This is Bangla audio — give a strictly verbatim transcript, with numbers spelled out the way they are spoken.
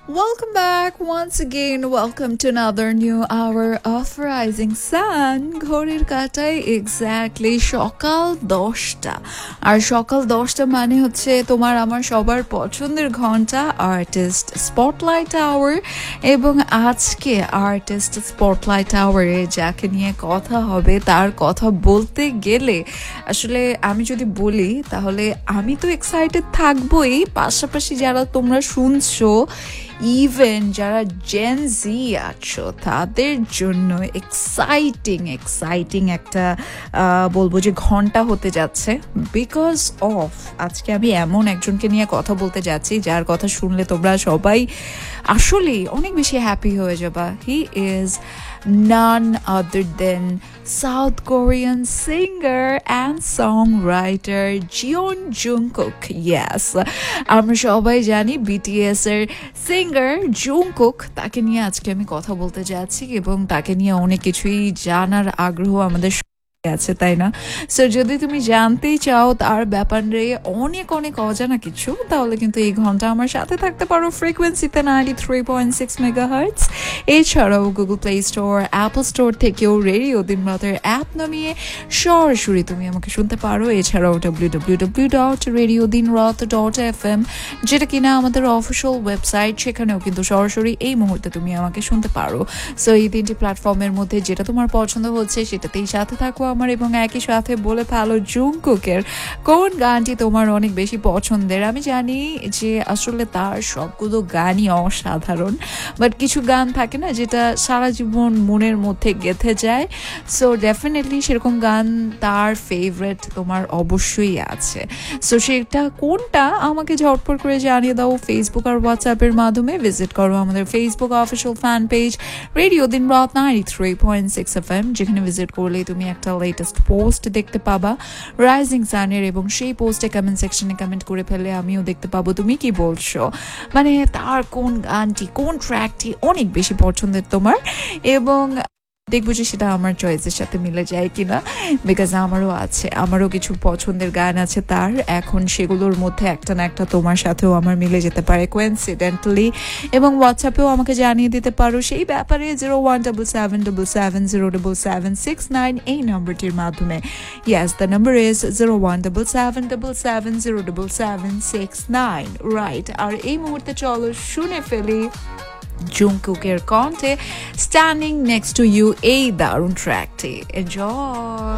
Welcome back once again. Welcome to another new hour of Rising Sun. ঘড়ির কাঁটায় এক্স্যাক্টলি সকাল দশটা আর সকাল দশটা মানে হচ্ছে তোমার আমার সবার পছন্দের ঘন্টা আর্টিস্ট স্পটলাইট আওয়ার। এবং আজকে আর্টিস্ট স্পটলাইট আওয়ারে যাকে নিয়ে কথা হবে তার কথা বলতে গেলে আসলে আমি যদি বলি তাহলে আমি তো এক্সাইটেড থাকবোই, পাশাপাশি যারা তোমরা শুনছো ইভেন যারা জেন জি আছো তাদের জন্য এক্সাইটিং এক্সাইটিং একটা বলবো যে ঘন্টা হতে যাচ্ছে। বিকজ অফ আজকে আমি এমন একজনকে নিয়ে কথা বলতে যাচ্ছি যার কথা শুনলে তোমরা সবাই আসলেই অনেক বেশি হ্যাপি হয়ে যাবা। He is none other than South Korean singer and songwriter Jeon Jungkook. Yes, আমরা সবাই জানি বিটিএস এর সিঙ্গার জুংকুক, তাকে নিয়ে আজকে আমি কথা বলতে যাচ্ছি এবং তাকে নিয়ে অনেক কিছুই জানার আগ্রহ আমাদের আছে, তাই না? সো যদি তুমি জানতেই চাও তার ব্যাপারে অনেক অনেক অজানা কিছু, তাহলে কিন্তু এই ঘন্টা আমার সাথে থাকতে পারো ফ্রিকোয়েন্সিতে ninety three point six megahertz. এছাড়াও Google play store, Apple store থেকেও রেডিও দিনরাতের অ্যাপ নামিয়ে সরাসরি তুমি আমাকে শুনতে পারো। এছাড়াও W W W dot radio দিনরাত ডট এফ এম, যেটা কিনা আমাদের অফিসিয়াল ওয়েবসাইট, সেখানেও কিন্তু সরাসরি এই মুহূর্তে তুমি আমাকে শুনতে পারো। সো এই তিনটি প্ল্যাটফর্মের মধ্যে যেটা তোমার পছন্দ হচ্ছে সেটাতেই সাথে থাকো আমার, এবং একই সাথে বলে ফেলো জুংকুকের কোন গানটি তোমার অনেক বেশি পছন্দের। আমি জানি যে আসলে তার সবগুলো গানই অসাধারণ, বাট কিছু গান থাকে না যেটা সারা জীবন মনের মধ্যে গেঁথে যায়। সো ডেফিনেটলি সেরকম গান তার ফেভারেট তোমার অবশ্যই আছে। সো সেটা কোনটা আমাকে ঝটপট করে জানিয়ে দাও ফেসবুক আর হোয়াটসঅ্যাপের মাধ্যমে। ভিজিট করো আমাদের Facebook official fan page radio দিন রাত ninety three point six F M, যেখানে ভিজিট করলেই তুমি একটা লেটেস্ট পোস্ট দেখতে পাবা রাইজিং সানের, এবং সেই পোস্টে কমেন্ট সেকশনে কমেন্ট করে ফেলে আমিও দেখতে পাবো তুমি কি বলছো, মানে তার কোন গানটি কোন ট্র্যাকটি অনেক বেশি পছন্দের তোমার, এবং দেখবো যে সেটা আমার চয়েসের সাথে মিলে যায় কিনা। বিকজ আমারও আছে, আমারও কিছু পছন্দের গান আছে তার, এখন সেগুলোর মধ্যে একটা না একটা তোমার সাথেও আমার মিলে যেতে পারে কোইন্সিডেন্টালি। এবং হোয়াটসঅ্যাপেও আমাকে জানিয়ে দিতে পারো সেই ব্যাপারে zero one double seven double seven zero double seven six nine এই নাম্বারটির মাধ্যমে। ইয়াস, the number is zero one double seven double seven zero double seven six nine right. আর এই মুহূর্তে চলো শুনে ফেলি জুংকুকের কণ্ঠে স্ট্যান্ডিং নেক্সট টু ইউ এই দারুণ ট্র্যাকটি। এনজয়।